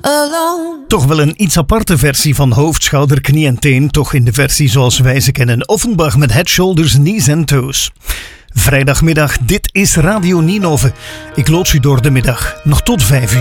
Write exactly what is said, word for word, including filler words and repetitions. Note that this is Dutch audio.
alone. Toch wel een iets aparte versie van hoofd, schouder, knie en teen. Toch in de versie zoals wij ze kennen. Offenbach met Head, Shoulders, Knees and Toes. Vrijdagmiddag, dit is Radio Ninove. Ik loods u door de middag, nog tot vijf uur.